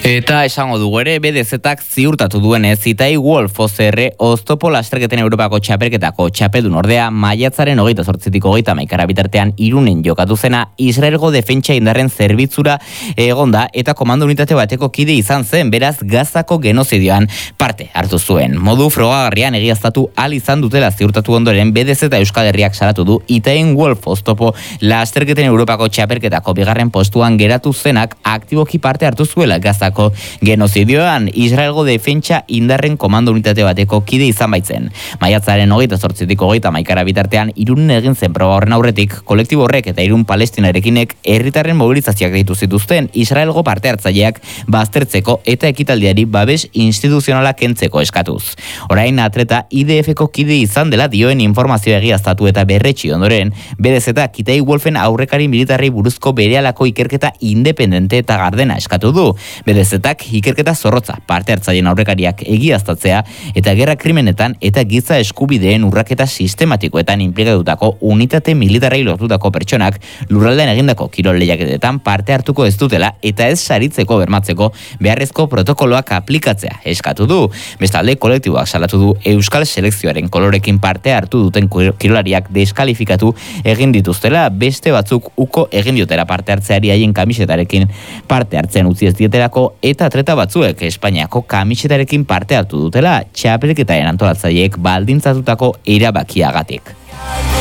Eta esango dugu ere, BDZ-ak ziurtatu duenez, Itai Wolf OCR oztopo lasterketen Europako txapelketako txapeldun ordea maiatzaren 28-tik 31 bitartean Irunen jokatu zena Israelgo defentsa indarren zerbitzura egonda eta komando unitate bateko kide izan zen, beraz Gazako genozidioan parte hartu zuen. Modu frogagarrian egiaztatu ahal izan dutela ziurtatu ondoren BDZ Euskal Herriak salatu du Itai Wolf oztopo lasterketen Europako txapelketako bigarren postuan geratu zenak aktiboki parte hartu zuela Gazako genozidioan Israelgo defentsa indarren komando unitate bateko kide izan baitzen. Maiatzaren 28-tik 31 bitartean Irunen egin zen proba horren aurretik, kolektibo horrek eta Irun Palestinarekinek herritarren mobilizazioak deitu zituzten Israelgo parte hartzaileak baztertzeko eta ekitaldiari babes instituzionala kentzeko eskatuz. Orain atleta IDF-ko kide izan dela dioen informazio egiaztatu eta berretsi ondoren, BDZ Itai Wolfen aurrekari militarrei buruzko berehalako ikerketa independente eta gardena eskatu du. BDZ-ak ikerketa zorrotza parte hartzaileen aurrekariak egiaztatzea eta gerra krimenetan eta giza eskubideen urraketa sistematikoetan inplikatutako unitate militarrei lortutako pertsonak lurraldean egindako kirol lehiaketetan parte hartuko ez dutela eta ez saritzeko bermatzeko beharrezko protokoloak aplikatzea eskatu du. Bestalde, kolektiboak salatu du Euskal selekzioaren kolorekin parte hartu duten kirolariak deskalifikatu egin dituztela, beste batzuk uko egin diotela parte hartzeari haien kamisetarekin parte hartzen utzi ez dietelako eta atleta batzuek Espainiako kamisetarekin parte hartu dutela txapelketaren antolatzaileek baldintzatutako erabakiagatik.